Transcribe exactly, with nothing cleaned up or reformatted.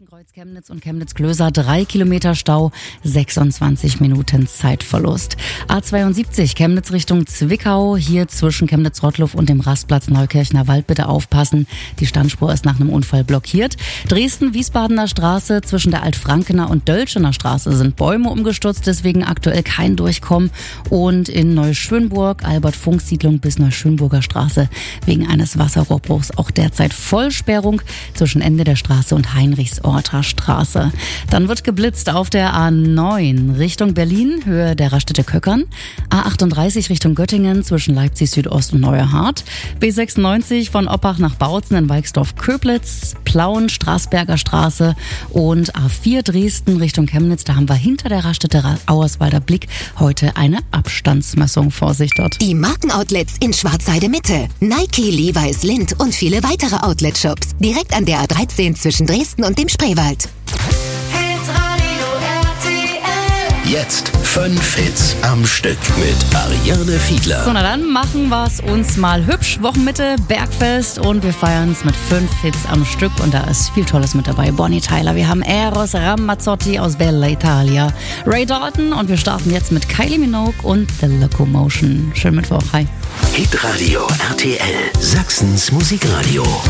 Kreuz Chemnitz und Chemnitz-Klöser, drei Kilometer Stau, sechsundzwanzig Minuten Zeitverlust. A zweiundsiebzig Chemnitz Richtung Zwickau, hier zwischen Chemnitz-Rottluff und dem Rastplatz Neukirchner Wald bitte aufpassen. Die Standspur ist nach einem Unfall blockiert. Dresden-Wiesbadener Straße zwischen der Altfrankener und Dölschener Straße sind Bäume umgestürzt, deswegen aktuell kein Durchkommen. Und in Neuschönburg, Albert-Funk-Siedlung bis Neuschönburger Straße wegen eines Wasserrohrbruchs auch derzeit Vollsperrung zwischen Ende der Straße und Heinrichsorter Straße. Dann wird geblitzt auf der A neun Richtung Berlin, Höhe der Raststätte Köckern. A achtunddreißig Richtung Göttingen zwischen Leipzig Südost und Neuerhardt. B sechsundneunzig von Oppach nach Bautzen in Weixdorf-Köblitz, Plauen, Straßberger Straße und A vier Dresden Richtung Chemnitz. Da haben wir hinter der Raststätte Auerswalder Blick heute eine Abstandsmessung. Vorsicht dort. Die Markenoutlets in Schwarzheide Mitte. Nike, Levi's, Lindt und viele weitere Outlet-Shops. Direkt an der A dreizehn zwischen Dresden und dem Spreewald. Jetzt fünf Hits am Stück mit Ariane Fiedler. So, na dann machen wir es uns mal hübsch. Wochenmitte, Bergfest und wir feiern es mit fünf Hits am Stück und da ist viel Tolles mit dabei. Bonnie Tyler, wir haben Eros Ramazzotti aus Bella Italia, Ray Dalton und wir starten jetzt mit Kylie Minogue und The Locomotion. Schönen Mittwoch, hi. Hitradio R T L, Sachsens Musikradio.